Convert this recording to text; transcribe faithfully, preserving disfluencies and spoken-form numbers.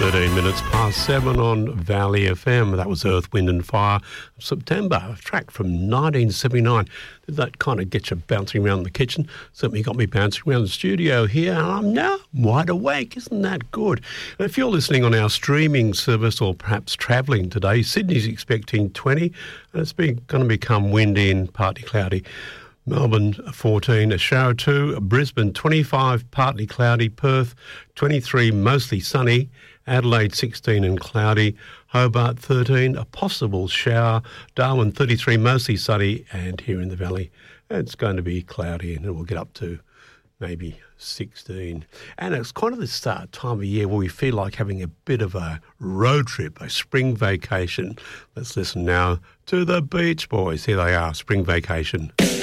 thirteen minutes past seven on Valley F M. That was Earth, Wind and Fire, September, a track from nineteen seventy-nine. Did that kind of get you bouncing around the kitchen? Certainly got me bouncing around the studio here, and I'm now wide awake. Isn't that good? And if you're listening on our streaming service or perhaps travelling today, Sydney's expecting twenty, and it's been, going to become windy and partly cloudy. Melbourne fourteen, a shower two, Brisbane twenty-five, partly cloudy, Perth twenty-three, mostly sunny, Adelaide sixteen and cloudy, Hobart thirteen, a possible shower, Darwin thirty-three, mostly sunny, and here in the valley it's going to be cloudy and it will get up to maybe sixteen. And it's kind of the start time of year where we feel like having a bit of a road trip, a spring vacation. Let's listen now to the Beach Boys. Here they are, Spring Vacation.